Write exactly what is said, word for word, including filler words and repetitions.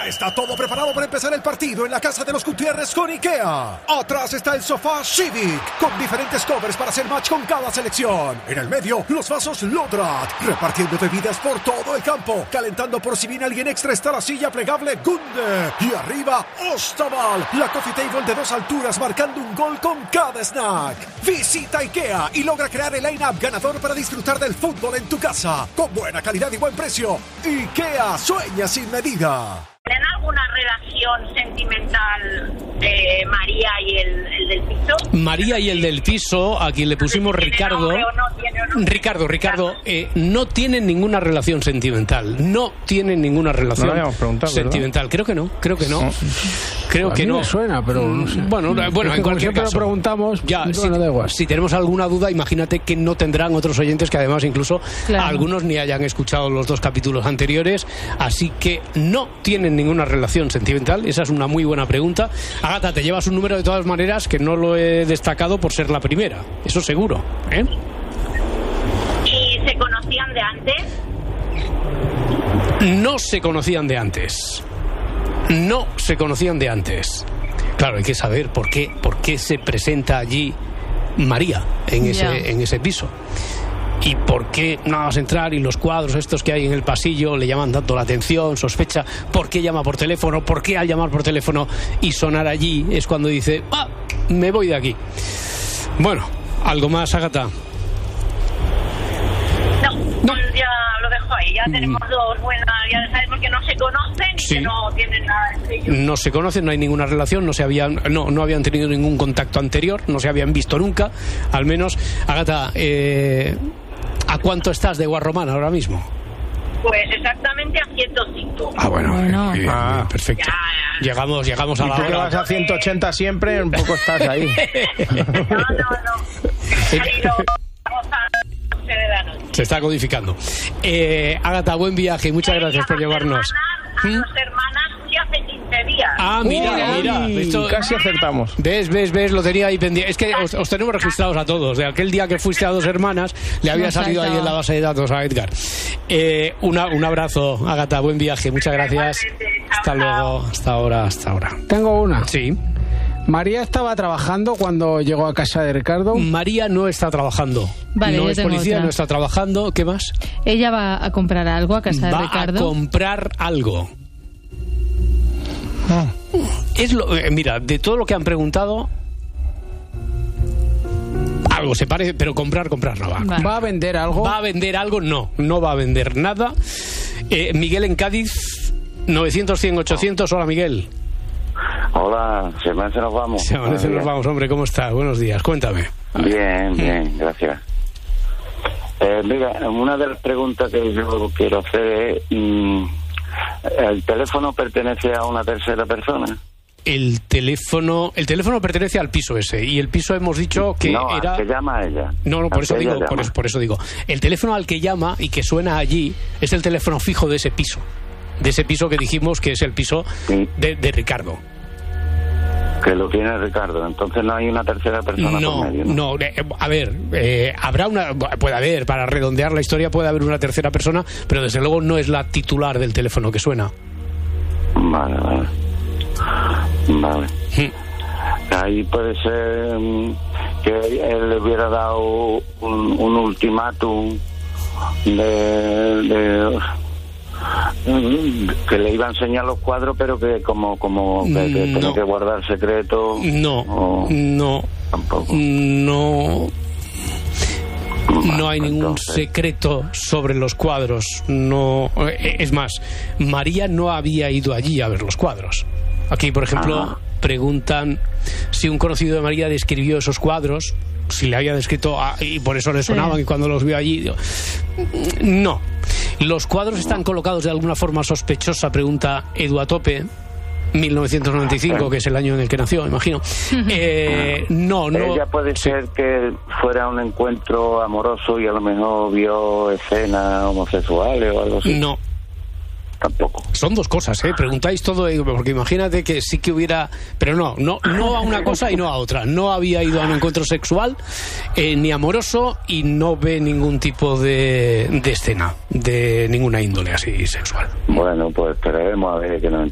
Ya está todo preparado para empezar el partido en la casa de los Gutiérrez con IKEA. Atrás está el sofá Civic, con diferentes covers para hacer match con cada selección. En el medio, los vasos Lodrat, repartiendo bebidas por todo el campo. Calentando por si viene alguien extra está la silla plegable Gunde. Y arriba, Ostaval, la coffee table de dos alturas marcando un gol con cada snack. Visita IKEA y logra crear el line-up ganador para disfrutar del fútbol en tu casa. Con buena calidad y buen precio. IKEA, sueña sin medida. ¿Tienen alguna relación sentimental eh, María y el, el del piso? María y el del piso, a quien le pusimos ¿Tiene Ricardo. nombre o no tiene nombre? Ricardo, Ricardo, eh, no tienen ninguna relación sentimental. No tienen ninguna relación No lo habíamos preguntado, sentimental. ¿verdad? Creo que no, creo que no. Creo A que mí no. me suena, pero no sé. Bueno, bueno, Es que en como cualquier siempre caso. lo preguntamos, ya, bueno, si, da igual. si tenemos alguna duda, imagínate que no tendrán otros oyentes que además incluso Claro. algunos ni hayan escuchado los dos capítulos anteriores, así que no tienen ninguna relación sentimental. Esa es una muy buena pregunta. Ágata, te llevas un número de todas maneras que no lo he destacado por ser la primera, eso seguro, ¿eh? ¿Y se conocían de antes? No se conocían de antes. No se conocían de antes. Claro, hay que saber por qué, por qué se presenta allí María en ese, Ya. en ese piso. Y por qué nada más entrar y los cuadros estos que hay en el pasillo le llaman tanto la atención, sospecha, por qué llama por teléfono, por qué al llamar por teléfono y sonar allí es cuando dice, ah, me voy de aquí. Bueno, ¿algo más, Ágata? No, pues ya lo dejo ahí. Ya tenemos dos buenas, ya sabemos que no se conocen y Sí. que no tienen nada entre ellos. No se conocen, no hay ninguna relación, no se habían, no, no habían tenido ningún contacto anterior, no se habían visto nunca, al menos. Ágata, eh, ¿a cuánto estás de Guarromán ahora mismo? Pues exactamente a ciento cinco. Ah, bueno, Bueno. bien, bien, Ah. perfecto. Ya. Llegamos, llegamos a Y la tú que hora. vas a ciento ochenta siempre, un poco estás ahí. No, no, no. He salido a gozar once de la noche. Se está codificando. Eh, Ágata, buen viaje y muchas gracias por Y a dos llevarnos. hermanas- A ¿Mm? dos hermanas fui hace quince días. Ah, mira, Uy, mira. Esto, casi acertamos. Ves, ves, ves, lo tenía ahí pendiente. Es que os, os tenemos registrados a todos. De aquel día que fuiste a dos hermanas, le había Nos salido ahí saltaba. en la base de datos a Edgar. Eh, una, un abrazo, Ágata, buen viaje, muchas gracias. Igualmente. Hasta Chao, luego, hasta ahora, hasta ahora. Tengo una. Sí, María estaba trabajando cuando llegó a casa de Ricardo. María no está trabajando. Vale, no yo es tengo policía, otra. no está trabajando. ¿Qué más? Ella va a comprar algo a casa de Va a Ricardo. comprar algo. Ah. Es lo, eh, mira, de todo lo que han preguntado, algo se parece, pero comprar, comprar no va. Vale. ¿Va a vender algo? ¿Va a vender algo? No, no va a vender nada. Eh, Miguel en Cádiz, novecientos, cien, ochocientos. Hola, Miguel. Hola, se me hace nos vamos. Se amanece, nos vamos, hombre, ¿cómo estás? Buenos días, cuéntame. Bien, bien, gracias. Eh, mira, una de las preguntas que yo quiero hacer es, mm, ¿el teléfono pertenece a una tercera persona? El teléfono, el teléfono pertenece al piso ese y el piso hemos dicho que no, era. al que llama a ella. No, no, por Al eso que digo, ella por llama. eso, por eso digo. El teléfono al que llama y que suena allí es el teléfono fijo de ese piso. De ese piso que dijimos que es el piso Sí. de, de Ricardo. Que lo tiene Ricardo, entonces no hay una tercera persona No, por medio, ¿no? no, eh, a ver, eh, habrá una, puede haber, para redondear la historia puede haber una tercera persona, pero desde luego no es la titular del teléfono que suena. Vale, vale. Vale. Mm. Ahí puede ser mm, que él le hubiera dado un, un ultimátum de, de que le iba a enseñar los cuadros, pero que como como que, que No. tenía que guardar secreto. No, o no, tampoco. no. No hay Vale, ningún entonces, secreto sobre los cuadros. No, eh, es más, María no había ido allí a ver los cuadros. Aquí, por ejemplo, Ajá. preguntan si un conocido de María describió esos cuadros, si le había descrito ah, y por eso le sonaban Sí. y cuando los vio allí. Digo, no. Los cuadros están colocados de alguna forma sospechosa, pregunta Edu Atope. mil novecientos noventa y cinco, que es el año en el que nació, imagino. Eh, no, no. Ella puede sí. ser que fuera un encuentro amoroso y a lo mejor vio escenas homosexuales o algo así. No. Tampoco. Son dos cosas, ¿eh? Preguntáis todo, eh, porque imagínate que sí que hubiera... Pero no, no, no a una cosa y no a otra. No había ido a un encuentro sexual, eh, ni amoroso, y no ve ningún tipo de, de escena, de ninguna índole así sexual. Bueno, pues esperaremos a ver que nos